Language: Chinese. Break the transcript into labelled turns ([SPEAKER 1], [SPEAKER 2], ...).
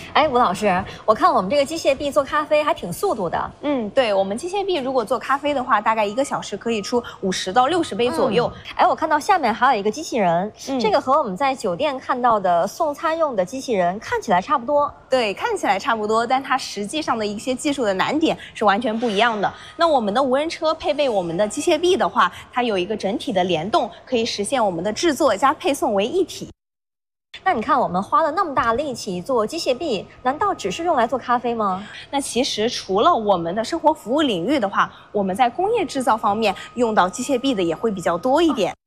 [SPEAKER 1] 哎，吴老师，我看我们这个机械臂做咖啡还挺速度的。
[SPEAKER 2] 对，我们机械臂如果做咖啡的话，大概1个小时可以出50到60杯左右。
[SPEAKER 1] 哎，我看到下面还有一个机器人，这个和我们在酒店看到的送餐用的机器人看起来差不多。
[SPEAKER 2] 对，看起来差不多，但它实际上的一些技术的难点是完全不一样的。那我们的无人车配备我们的机械臂的话，它有一个整体的联动，可以实现我们的制作加配送为一体。
[SPEAKER 1] 那你看，我们花了那么大力气做机械臂，难道只是用来做咖啡吗？
[SPEAKER 2] 那其实除了我们的生活服务领域的话，我们在工业制造方面用到机械臂的也会比较多一点。